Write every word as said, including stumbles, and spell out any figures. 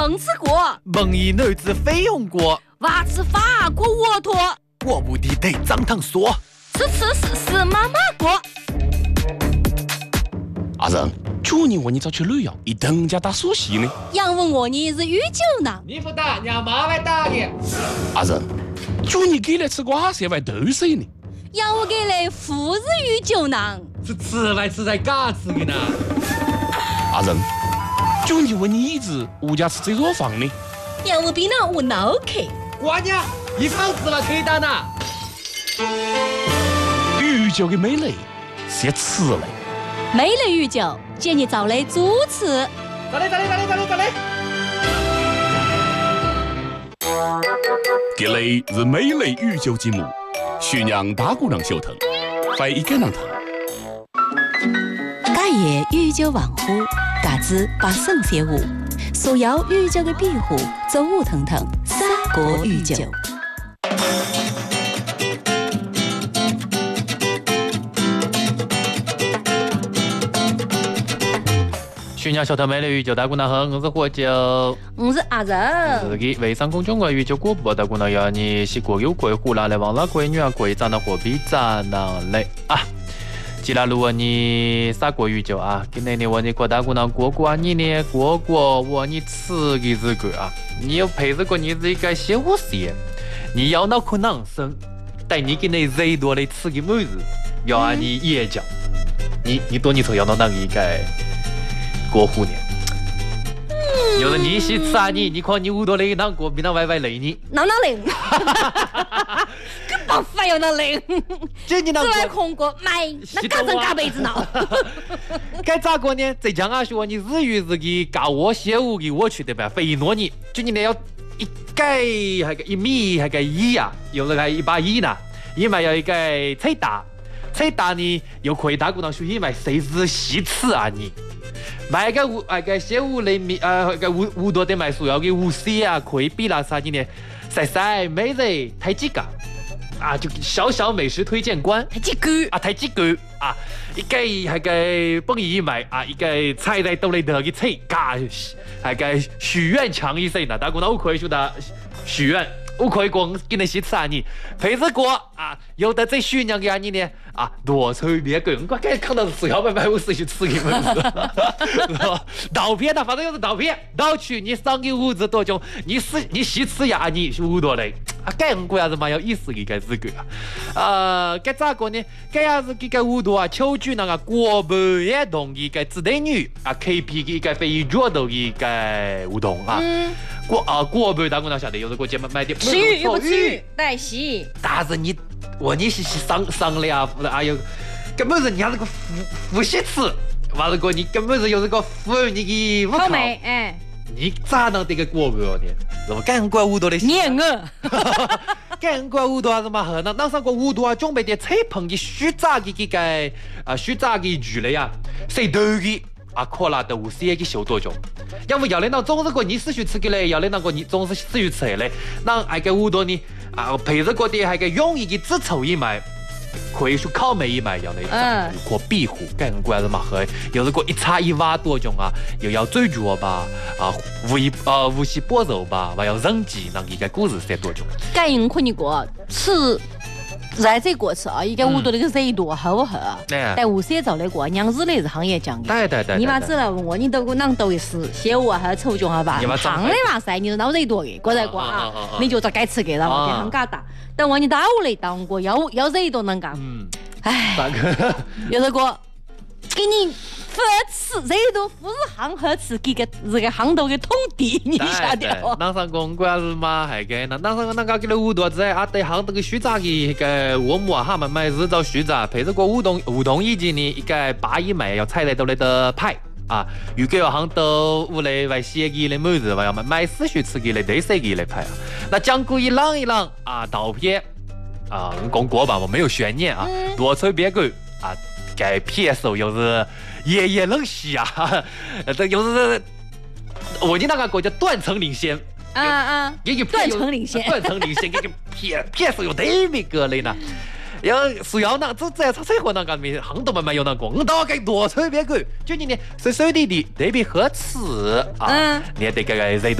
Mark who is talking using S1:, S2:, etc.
S1: 蒙自国，
S2: 蒙以女子费用国，
S1: 娃吃法国沃托，
S2: 我不的得张汤说，
S1: 吃吃是是妈妈国。
S3: 阿仁，去年我你找去旅游，一等家打苏西呢。
S1: 杨问我你是御酒呢？
S2: 你不打，让妈来打你。
S3: 阿仁，去年给来吃瓜色外豆水呢。
S1: 杨我给来富日御酒呢？
S2: 是吃来吃在嘎吃的呢。
S3: 阿仁，去年问你一直物价吃这若房呢。
S1: 杨我比那我脑壳。
S2: 瓜娘，一房子了可以打呢。
S3: 御酒的美丽是吃嘞。
S1: 美丽御酒，建议找来主持。
S2: 找来找来找来找来找来。
S3: 这里是美丽御酒节目，徐娘大姑娘小腾，欢迎跟上腾。
S1: 家业御酒王府，嘎子把圣写舞，所有御酒的庇护，走舞腾腾，三国御酒。
S2: 徐娘小头美丽御酒大姑娘好，我是喝酒，
S1: 我是阿仁。
S2: 是的，微商公众号御酒广播大姑娘要你是国有贵湖南来王老贵女儿贵长的货币长那来啊！既然如果你啥国御酒啊，今年你问你国大姑娘过过你呢？过过我你吃的日子啊，你要配着过你这个小五十，你要脑壳囊生，带你给你最多的吃的妹子，要啊你也讲，你你多你头要到那个一个。过虎年，有的你是吃啊你，你看你屋多累，当过比那歪歪累你，
S1: 哪哪累？个白发又哪累？
S2: 这你那
S1: 过空过买，那干成干辈子呢？
S2: 该咋过呢？浙江啊说你日语日的嘎我写我给我去的吧，非诺你，就你那要一盖还个一米还个一呀，有那个一把一呢，一买要一个菜大，菜大呢又可以大姑娘学一买谁是细吃啊你？买个五那个小五厘米呃个五五多的买所要的五 C 啊，可以比那啥的呢？晒晒美人太几个啊，就小小美食推荐官
S1: 太几个
S2: 啊，太几个啊，一个那个本意买啊，一个菜在兜里头的菜，嘎那个许愿强一些呢，大姑娘我可以说的许愿。我可以讲给你些吃啊你，配着过啊，有的在徐娘给啊你呢啊，多抽别个，我刚看到是要买买我是去吃给们子，刀片的，反正就是刀片，刀去你上个五子多钟，你是你细吃呀你是五多嘞，啊，该我也是蛮有意思的，该这个啊，呃，该咋个呢？该也是这个五多啊，秋菊那个国宝也同一个自带女啊 ，K P 的一个非角度的一个互动啊。嗯国啊，国宝大姑娘晓得，有的国节买买点
S1: 吃鱼又不吃鱼，带洗。
S2: 但是你，我你是上上了啊，哎呦，根本是人家这个夫夫妻吃，完了个你根本是有这个夫儿你的不
S1: 好美哎，
S2: 你咋能这个国宝呢？是不？干怪五多的
S1: 念我，
S2: 干怪五多什么好呢？那上个五多啊，准备点菜盆的虚炸的这个啊虚炸的鱼类啊，谁都的。啊，可拉都是一个小多种，因为要来那总是个你死去吃的嘞，要来那个你总是死去吃的嘞，那那个五多呢啊，配着个的那个容易的自臭一买，可以说烤梅一买要来无可庇护，干怪什么喝，有这个一茶一瓦多种啊，又要追脚吧啊，无一啊无锡波肉吧，还要人机，那一个故事才多种。
S1: 干用可你过吃。在这过吃啊，一个五多那个热度好不好？但无些早来过，娘子类是行业讲的。
S2: 对对对。
S1: 你妈知道我，你都啷都是小我还抽中好吧？行的嘛噻，你是老热多的，过来过啊，你就在该吃给了，我很嘎达。但我你打我来当过，要要热多能干。嗯。唉。有这个，给你。不吃这都不是行和吃这个这个行头的通敌，你晓得不？
S2: 那上公关是嘛？还个那那上那个给了五多子啊，对行这个虚炸的个我们啊，哈买买日照虚炸，配着个乌冬乌冬以及呢一个八一买要菜来到来的派啊，如果要行到屋里外写给来妹子，要买买四须吃给来对谁给来派啊？那讲过一浪一浪啊，刀片啊，讲过吧，我没有悬念啊，多抽别个啊，该 P S 又是。夜夜冷溪啊，这又是我的那个国家断层领先
S1: 啊啊，
S2: 也有
S1: 断层领先，
S2: 断层领先，这个 P P S 有特别个嘞呢。要是要那这这他生活那个面很多慢慢有那个，我到该多特别个，就你呢，水水滴滴特别好吃啊，你也得个个热